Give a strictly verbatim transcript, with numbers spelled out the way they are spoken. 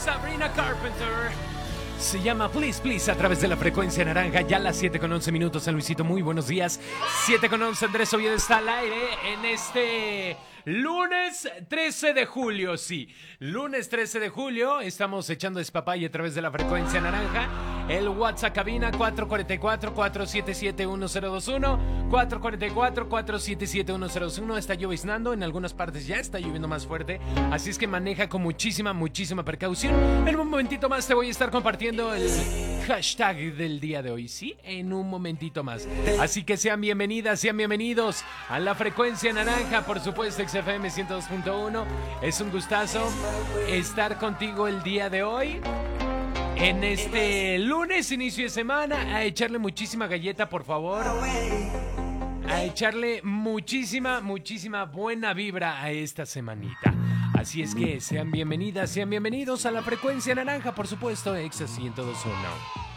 Sabrina Carpenter. Se llama Please Please a través de la frecuencia naranja. Ya a las siete con once minutos, San Luisito. Muy buenos días. siete con once, Andrés Oviedo está al aire en este lunes trece de julio. Sí, lunes trece de julio. Estamos echando despapaya a través de la frecuencia naranja. El WhatsApp cabina cuatro cuatro cuatro, cuatro siete siete, uno cero dos uno, cuatro cuatro cuatro, cuatro siete siete, uno cero dos uno. Está lloviznando, en algunas partes ya está lloviendo más fuerte, así es que maneja con muchísima, muchísima precaución. En un momentito más te voy a estar compartiendo el hashtag del día de hoy, sí, en un momentito más. Así que sean bienvenidas, sean bienvenidos a la frecuencia naranja, por supuesto, X F M ciento dos punto uno. Es un gustazo estar contigo el día de hoy. En este lunes, inicio de semana, a echarle muchísima galleta, por favor. A echarle muchísima, muchísima buena vibra a esta semanita. Así es que sean bienvenidas, sean bienvenidos a la frecuencia naranja, por supuesto, Exa ciento dos punto uno.